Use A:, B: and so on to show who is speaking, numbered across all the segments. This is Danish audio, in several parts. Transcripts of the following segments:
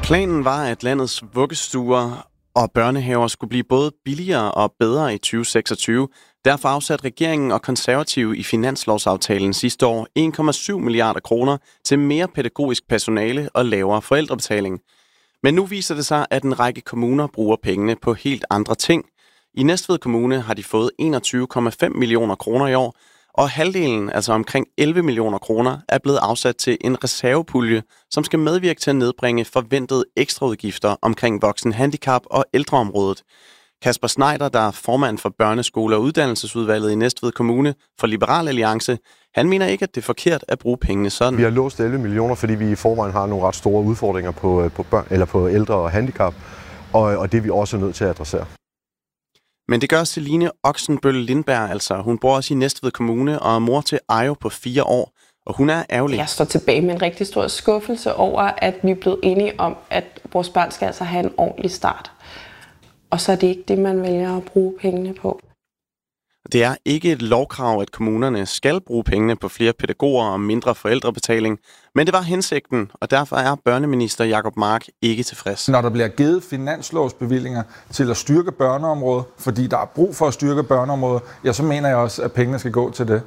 A: Planen var, at landets vuggestuer og børnehaver skulle blive både billigere og bedre i 2026. Derfor afsatte regeringen og konservative i finanslovsaftalen sidste år 1,7 milliarder kroner til mere pædagogisk personale og lavere forældrebetaling. Men nu viser det sig, at en række kommuner bruger pengene på helt andre ting. I Næstved Kommune har de fået 21,5 millioner kroner i år, og halvdelen, altså omkring 11 millioner kroner, er blevet afsat til en reservepulje, som skal medvirke til at nedbringe forventede ekstraudgifter omkring voksenhandicap og ældreområdet. Kasper Schneider, der er formand for Børneskole- og Uddannelsesudvalget i Næstved Kommune for Liberal Alliance, han mener ikke, at det er forkert at bruge pengene sådan.
B: Vi har låst 11 millioner, fordi vi i forvejen har nogle ret store udfordringer på børn, eller på ældre og handicap, og det er vi også nødt til at adressere.
A: Men det gør Celine Oxenbøl Lindberg altså. Hun bor også i Næstved Kommune og er mor til Ayo på 4 år, og hun er ærgerlig.
C: Jeg står tilbage med en rigtig stor skuffelse over, at vi er blevet enige om, at vores børn skal altså have en ordentlig start. Og så er det ikke det, man vælger at bruge pengene på.
A: Det er ikke et lovkrav, at kommunerne skal bruge pengene på flere pædagoger og mindre forældrebetaling, men det var hensigten, og derfor er børneminister Jacob Mark ikke tilfreds.
D: Når der bliver givet finanslovsbevillinger til at styrke børneområdet, fordi der er brug for at styrke børneområdet, ja, så mener jeg også, at pengene skal gå til det.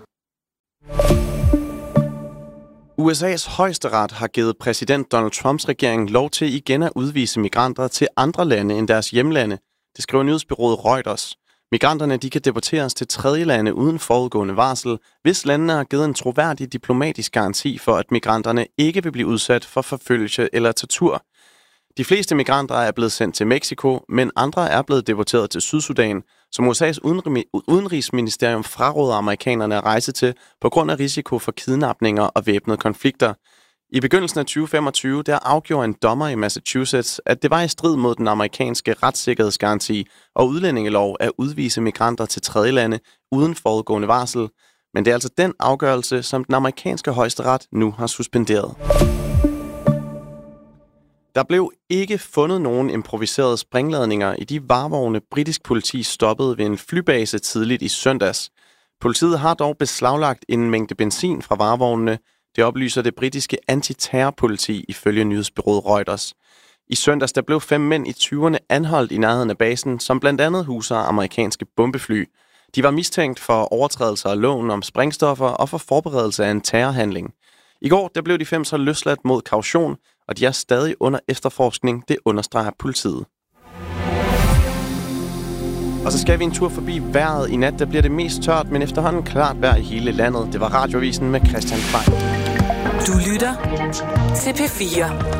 A: USA's højesteret har givet præsident Donald Trumps regering lov til igen at udvise migranter til andre lande end deres hjemlande. Det skriver nyhedsbureauet Reuters. Migranterne de kan deporteres til tredje lande uden forudgående varsel, hvis landene har givet en troværdig diplomatisk garanti for, at migranterne ikke vil blive udsat for forfølgelse eller tortur. De fleste migranter er blevet sendt til Mexico, men andre er blevet deporteret til Sydsudan, som USA's udenrigsministerium fraråder amerikanerne at rejse til på grund af risiko for kidnapninger og væbnede konflikter. I begyndelsen af 2025 der afgjorde en dommer i Massachusetts, at det var i strid mod den amerikanske retssikkerhedsgaranti og udlændingelov at udvise migranter til tredjelande uden forudgående varsel. Men det er altså den afgørelse, som den amerikanske højesteret nu har suspenderet. Der blev ikke fundet nogen improviserede springladninger i de varevogne, britisk politi stoppede ved en flybase tidligt i søndags. Politiet har dog beslaglagt en mængde benzin fra varevognene. Det oplyser det britiske antiterrorpoliti ifølge nyhedsbureauet Reuters. I søndags der blev 5 mænd i 20'erne anholdt i nærheden af basen, som blandt andet huser amerikanske bombefly. De var mistænkt for overtrædelser af loven om sprængstoffer og for forberedelse af en terrorhandling. I går der blev de 5 så løsladt mod kaution, og de er stadig under efterforskning, det understreger politiet. Og så skal vi en tur forbi vejret. I nat der bliver det mest tørt, men efterhånden klart vejr i hele landet. Det var Radioavisen med Christian Frey.
E: Du lytter til P4.